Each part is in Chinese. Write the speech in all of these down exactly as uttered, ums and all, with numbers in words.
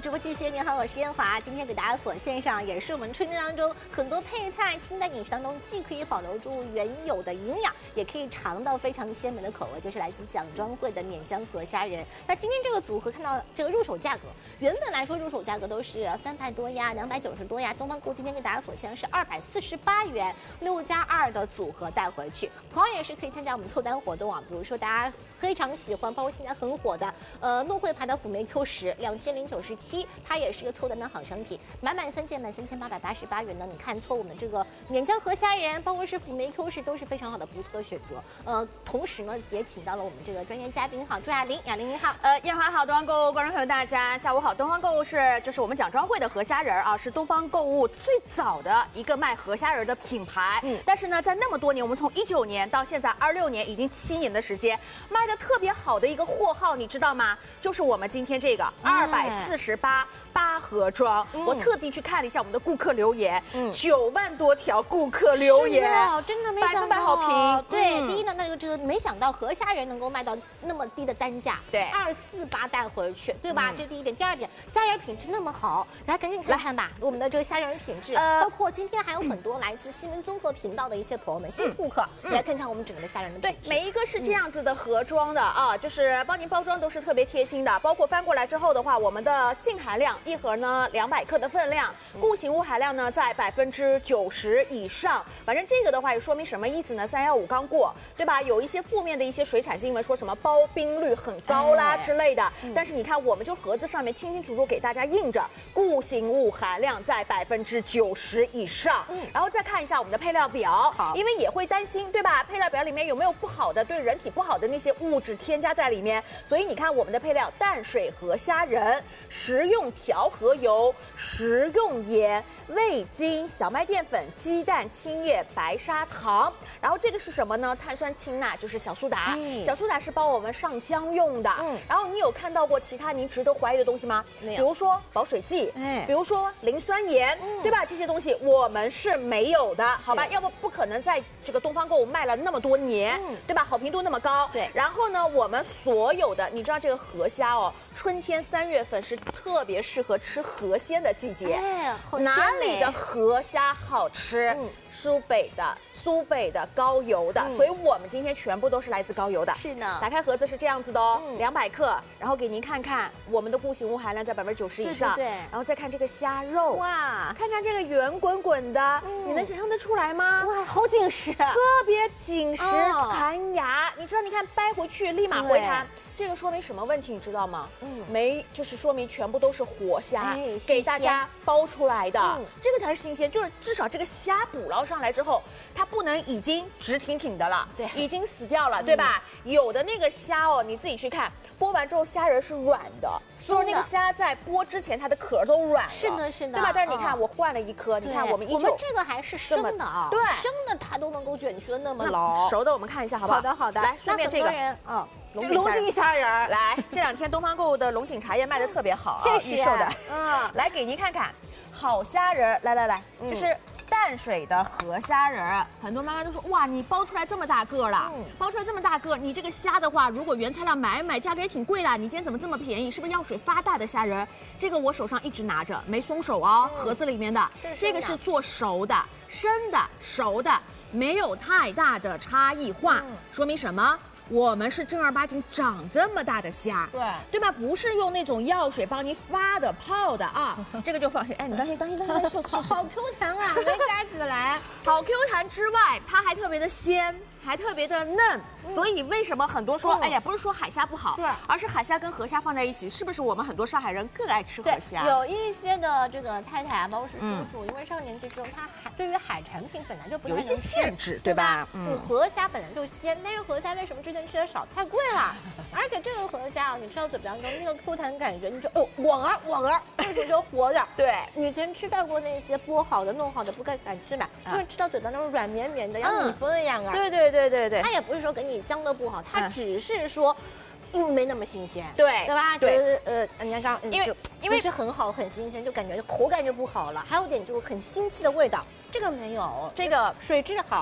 直播继续。您好，我是燕华，今天给大家所献上也是我们春节当中很多配菜清淡饮食当中，既可以保留住原有的营养，也可以尝到非常鲜美的口味，就是来自蒋庄会的缅江河虾仁。那今天这个组合看到这个入手价格，原本来说入手价格都是三百多呀，两百九十多呀，东方购今天给大家所献是二百四十八元，六加二的组合带回去，同样也是可以参加我们凑单活动啊。比如说大家非常喜欢，包括现在很火的呃陆汇牌的辅酶 Q 十，两千零九十七，它也是一个凑单的好商品，满满三件满三千八百八十八元呢。你看凑我们这个缅江河虾仁，包括是辅酶 Q 十，都是非常好的不错的选择。呃，同时呢也请到了我们这个专业嘉宾，好，朱亚玲，亚玲你好。 呃，燕华好，东方购物观众朋友大家下午好。东方购物是就是我们蒋庄会的河虾仁啊，是东方购物最早的一个卖河虾仁的品牌。嗯，但是呢，在那么多年，我们从一九年到现在二六年，已经七年的时间，卖的特别好的一个货号，你知道吗？就是我们今天这个二百四十八。八盒装，嗯、我特地去看了一下我们的顾客留言，九、嗯、万多条顾客留言， 真的没想到， 百分百好评。 对， 嗯、 第一呢，那个这个没想到河虾仁能够卖到那么低的单价， 对， 二四八带回去，对吧？嗯、这第一点，第二点，虾仁品质那么好，来赶紧看看吧，我们的这个虾仁品质，呃，包括今天还有很多来自新闻综合频道的一些朋友们、新顾客，嗯、来看看我们整个的虾仁的品质。 对，每一个是这样子的盒装的、嗯、啊，就是帮您包装都是特别贴心的，包括翻过来之后的话，我们的净含量一盒呢两。两百克的分量，固形物含量呢在百分之九十以上。反正这个的话也说明什么意思呢？三幺五刚过，对吧？有一些负面的一些水产新闻，说什么包冰率很高啦之类的。哎嗯、但是你看，我们就盒子上面清清楚楚给大家印着，固形物含量在百分之九十以上。嗯，然后再看一下我们的配料表，好，因为也会担心，对吧？配料表里面有没有不好的、对人体不好的那些物质添加在里面？所以你看我们的配料：淡水河虾仁、食用调和油。食用盐、味精、小麦淀粉、鸡蛋、青叶、白砂糖，然后这个是什么呢？碳酸氢钠，就是小苏打。嗯、小苏打是帮我们上浆用的。嗯，然后你有看到过其他您值得怀疑的东西吗？没有。比如说保水剂，哎，比如说磷酸盐，嗯、对吧？这些东西我们是没有的，好吧？要不不可能在这个东方购物卖了那么多年，嗯、对吧？好评度那么高。对。然后呢，我们所有的，你知道这个河虾哦，春天三月份是特别适合吃河鲜的季节。哎，哪里的河虾好吃？嗯、苏北的、苏北的高油的，嗯、所以我们今天全部都是来自高油的。 是呢， 打开盒子是这样子的哦，两百、嗯、克，然后给您看看我们的固形物含量在百分之九十以上。对, 对, 对，然后再看这个虾肉，哇，看看这个圆滚滚的，嗯、你能想象得出来吗？ 哇，好紧实，特别紧实，哦、弹牙。你知道，你看掰回去立马回弹。这个说明什么问题，你知道吗？嗯，没，就是说明全部都是活虾，哎、给大家包出来的，嗯、这个才是新鲜。就是至少这个虾捕捞上来之后，它不能已经直挺挺的了，对，已经死掉了，嗯、对吧？有的那个虾哦，你自己去看，剥完之后虾仁是软的，就是那个虾在剥之前它的壳都软了， 是的，是的， 对吧？但是你看，嗯、我换了一颗，你看我们依旧， 我们这个还是生的啊， 对， 生的它都能够卷曲的那么牢。 熟的我们看一下好不好？ 好的，好的。 来，顺便这个， 嗯。 龙井虾仁来，这两天东方购物的龙井茶叶卖的特别好啊，预售的。嗯，来给您看看好虾仁，来来来，这是淡水的河虾仁。很多妈妈都说，哇，你包出来这么大个了，包出来这么大个，你这个虾的话，如果原材料买买价格也挺贵的，你今天怎么这么便宜？是不是药水发大的虾仁？这个我手上一直拿着，没松手哦，盒子里面的，这个是做熟的，生的、熟的，没有太大的差异化，说明什么？我们是正儿八经长这么大的虾，对对吧？不是用那种药水帮您发的泡的啊，这个就放心。哎，你当心当心当心， 好好 Q 弹啊，没夹起来。 好 Q 弹之外，它还特别的鲜，还特别的嫩。嗯、所以为什么很多说，嗯、哎呀，不是说海虾不好，对，而是海虾跟河虾放在一起，是不是我们很多上海人更爱吃河虾？ 有一些的这个太太啊，包括是叔叔，嗯、因为上年纪之后，他还对于海产品本来就不有一些限制，对吧？ 嗯，河虾本来就鲜，但是河虾为什么之前吃的少？太贵了，而且这个河虾啊，你吃到嘴巴当中那个 Q 弹感觉，你就哦，网儿网儿，为什么就活的？对，以前吃到过那些剥好的、弄好的，不敢敢吃嘛，因为吃到嘴巴那种软绵绵的，像米粉一样啊。 对对对对对， 它也不是说给你姜的不好，它只是说。因为没那么新鲜， 对对吧？对，呃，人家刚因为因为是很好很新鲜，就感觉口感就不好了。还有点就是很腥气的味道，这个没有， 这个水质好，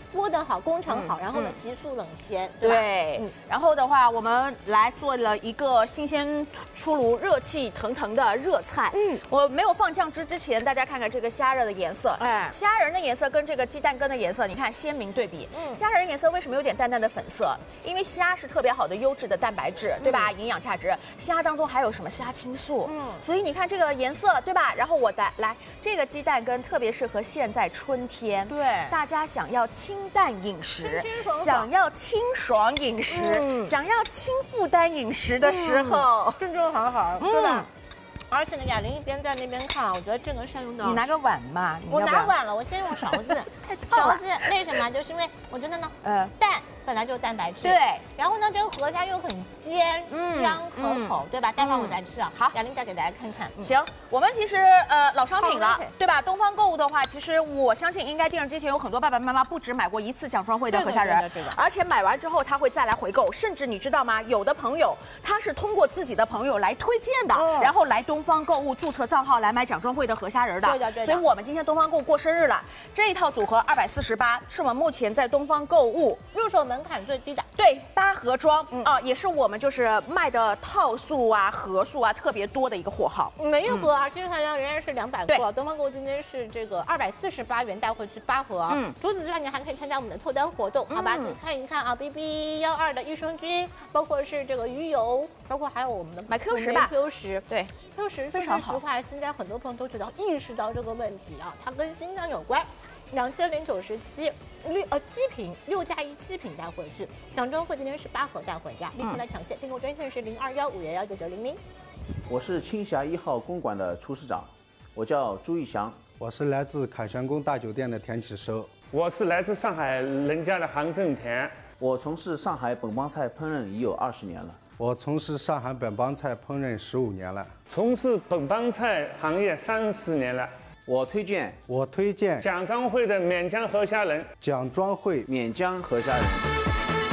剥得好，工程好，然后呢急速冷鲜， 对。 对嗯，然后的话，我们来做了一个新鲜出炉、热气腾腾的热菜。嗯，我没有放酱汁之前，大家看看这个虾仁的颜色，哎，虾仁的颜色跟这个鸡蛋羹的颜色，你看鲜明对比。嗯，虾仁颜色为什么有点淡淡的粉色？因为虾是特别好的优质的蛋白质，对吧？营养价值，虾当中还有什么虾青素？嗯，所以你看这个颜色，对吧？然后我来来，这个鸡蛋羹特别适合现在春天，对，大家想要清淡饮食，想要清爽饮食，嗯、想要轻负担饮食的时候， 正正好好，对吧？而且呢，雅玲一边在那边看，我觉得这个善用的。 你拿个碗嘛， 我拿碗了，我先用勺子。 太烫了。 勺子为什么？就是因为我觉得呢，呃，蛋本来就是蛋白质， 对。 然后呢，这个河虾又很鲜、香、可口，对吧？待会儿我再吃啊。好，雅玲再给大家看看。 行，我们其实呃老商品了，对吧？东方购物的话，其实我相信应该电视机前有很多爸爸妈妈不止买过一次奖庄会的河虾仁，而且买完之后他会再来回购，甚至你知道吗？有的朋友他是通过自己的朋友来推荐的，然后来东方购物注册账号来买奖庄会的河虾仁的。 对的，对的。 所以我们今天东方购物过生日了，这一套组合二百四十八，是我们目前在东方购物入手门槛最低的。 对，八盒装、嗯、啊，也是我们就是卖的套数啊、盒数啊特别多的一个货号。 每一盒啊，这个含量仍然是两百克。东方购物今天是这个二百四十八元带回去八盒。嗯，除此之外，你还可以参加我们的凑单活动，好吧？自己看一看啊 ，B B 幺二的益生菌，包括是这个鱼油，包括还有我们的买 Q 十吧 ，Q 十对 Q 十非常好。 说实话，现在很多朋友都觉得意识到这个问题啊，它跟心脏有关。两千零九十七六呃七瓶六加一七瓶带回去，奖庄会今天是八盒带回家，立刻来抢线，订购专线是零二幺五幺幺九九零零。 我是青霞一号公馆的厨师长，我叫朱义祥。 我是来自凯旋宫大酒店的田启收。 我是来自上海人家的杭正田。 我从事上海本帮菜烹饪已有二十年了。 我从事上海本帮菜烹饪十五年了。 从事本帮菜行业三十年了。 我推荐， 我推荐奖庄会的免浆河虾仁， 奖庄会免浆河虾仁。